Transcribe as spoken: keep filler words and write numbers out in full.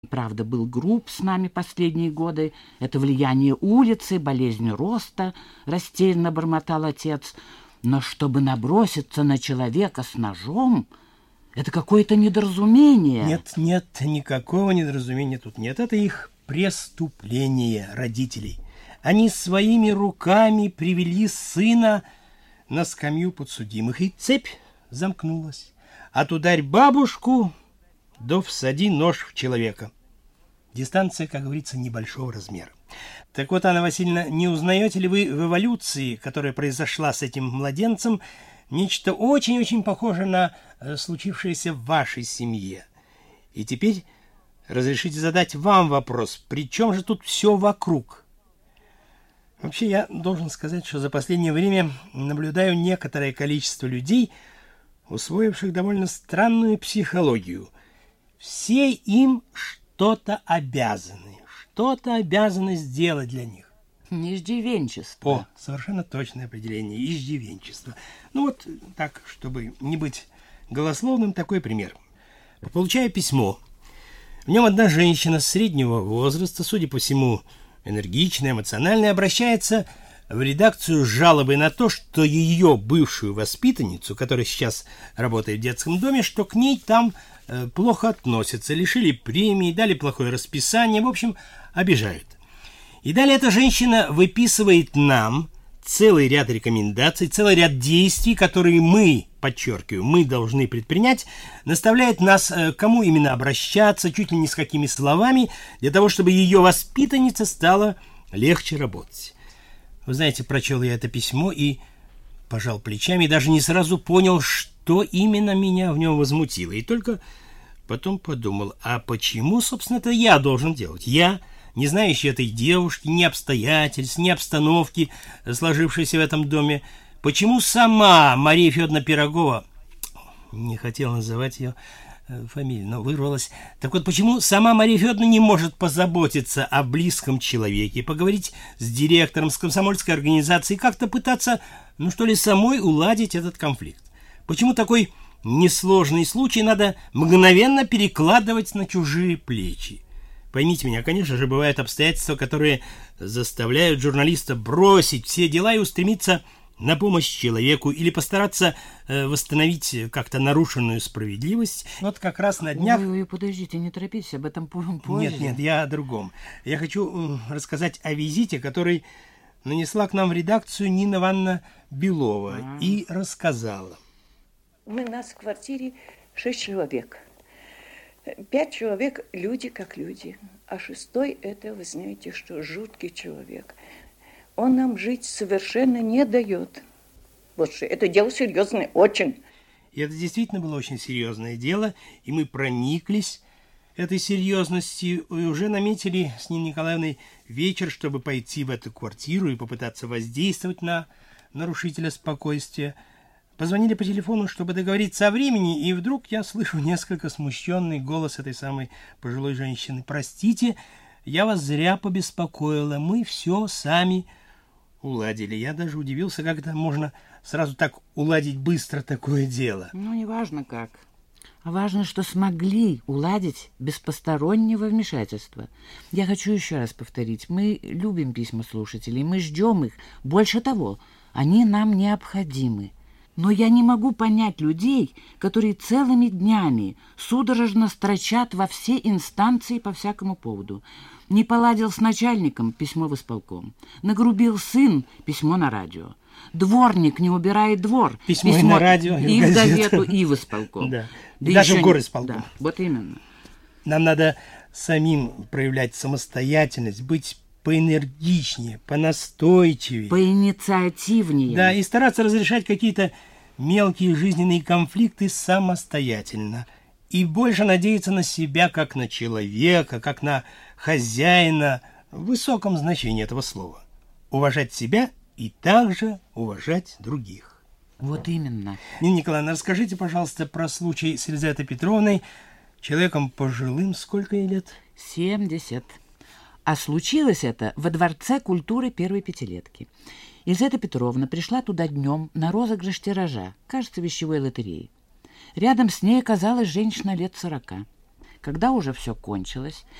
Правда, был груб с нами последние годы. Это влияние улицы, болезнь роста, растерянно бормотал отец. Но чтобы наброситься на человека с ножом, это какое-то недоразумение. Нет, нет, никакого недоразумения тут нет. Это их преступление родителей. Они своими руками привели сына на скамью подсудимых, и цепь замкнулась. От ударь бабушку, да всади нож в человека. Дистанция, как говорится, небольшого размера. Так вот, Анна Васильевна, не узнаете ли вы в эволюции, которая произошла с этим младенцем, нечто очень-очень похожее на э, случившееся в вашей семье? И теперь разрешите задать вам вопрос, при чем же тут все вокруг? Вообще, я должен сказать, что за последнее время наблюдаю некоторое количество людей, усвоивших довольно странную психологию. Все им что-то обязаны, что-то обязаны сделать для них. Иждивенчество. О, совершенно точное определение, иждивенчество. Ну вот так, чтобы не быть голословным, такой пример. Получаю письмо. В нем одна женщина среднего возраста, судя по всему, энергичная, эмоциональная, обращается в редакцию с жалобой на то, что ее бывшую воспитанницу, которая сейчас работает в детском доме, что к ней там э, плохо относятся, лишили премии, дали плохое расписание, в общем, обижают. И далее эта женщина выписывает нам целый ряд рекомендаций, целый ряд действий, которые мы, подчеркиваю, мы должны предпринять, наставляет нас, э, кому именно обращаться, чуть ли не с какими словами, для того, чтобы ее воспитанница стала легче работать. Вы знаете, прочел я это письмо и пожал плечами, и даже не сразу понял, что именно меня в нем возмутило. И только потом подумал, а почему, собственно, это я должен делать? Я, не знающий этой девушки, ни обстоятельств, ни обстановки, сложившейся в этом доме, почему сама Мария Федоровна Пирогова, не хотел называть ее фамилию, но вырвалась. Так вот, почему сама Мария Федоровна не может позаботиться о близком человеке, поговорить с директором, с комсомольской организацией, как-то пытаться, ну что ли, самой уладить этот конфликт? Почему такой несложный случай надо мгновенно перекладывать на чужие плечи? Поймите меня, конечно же, бывают обстоятельства, которые заставляют журналиста бросить все дела и устремиться на помощь человеку или постараться э, восстановить как-то нарушенную справедливость. Вот как раз на днях... Ой, ой, подождите, не торопитесь, об этом позже. Нет, нет, я о другом. Я хочу э, рассказать о визите, который нанесла к нам в редакцию Нина Ивановна Белова а. и рассказала. Мы, нас в квартире шесть человек. Пять человек люди как люди, а шестой это, вы знаете, что жуткий человек. Он нам жить совершенно не дает. Вот что, это дело серьезное, очень. И это действительно было очень серьезное дело, и мы прониклись этой серьезностью и уже наметили с Ниной Николаевной вечер, чтобы пойти в эту квартиру и попытаться воздействовать на нарушителя спокойствия. Позвонили по телефону, чтобы договориться о времени, и вдруг я слышу несколько смущенный голос этой самой пожилой женщины. «Простите, я вас зря побеспокоила, мы все сами уладили». Я даже удивился, как это можно сразу так уладить быстро такое дело. Ну, не важно как. А важно, что смогли уладить без постороннего вмешательства. Я хочу еще раз повторить. Мы любим письма слушателей, мы ждем их. Больше того, они нам необходимы. Но я не могу понять людей, которые целыми днями судорожно строчат во все инстанции по всякому поводу. Не поладил с начальником — письмо в исполком. Нагрубил сын — письмо на радио. Дворник не убирает двор — письмо, письмо и на радио, и, и в газету, и в исполком. Да. Да, даже в горисполком. Да, вот именно. Нам надо самим проявлять самостоятельность, быть поэнергичнее, понастойчивее. Поинициативнее. Да, и стараться разрешать какие-то мелкие жизненные конфликты самостоятельно. И больше надеяться на себя, как на человека, как на хозяина, в высоком значении этого слова. Уважать себя и также уважать других. Вот именно. Нина Николаевна, расскажите, пожалуйста, про случай с Елизаветой Петровной, человеком пожилым, сколько ей лет? семьдесят. А случилось это во Дворце культуры первой пятилетки. Елизавета Петровна пришла туда днем на розыгрыш тиража, кажется, вещевой лотереи. Рядом с ней оказалась женщина лет сорока. Когда уже все кончилось,